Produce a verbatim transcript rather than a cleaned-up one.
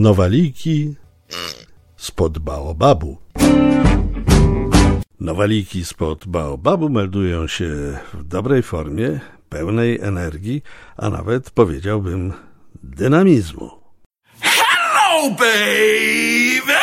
Nowaliki spod baobabu. Nowaliki spod baobabu meldują się w dobrej formie, pełnej energii, a nawet powiedziałbym dynamizmu. Hello, baby!